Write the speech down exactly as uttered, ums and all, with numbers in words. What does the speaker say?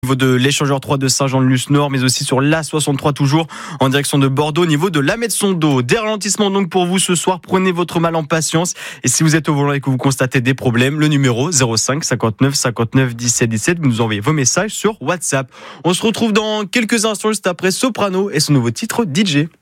Au niveau de l'échangeur trois de Saint-Jean-de-Luz-Nord, mais aussi sur l'A soixante-trois toujours en direction de Bordeaux, au niveau de la Metson-d'Eau. Des ralentissements donc pour vous ce soir, prenez votre mal en patience. Et si vous êtes au volant et que vous constatez des problèmes, le numéro zéro cinq cinquante-neuf cinquante-neuf dix-sept dix-sept, vous nous envoyez vos messages sur WhatsApp. On se retrouve dans quelques instants juste après Soprano et son nouveau titre D J.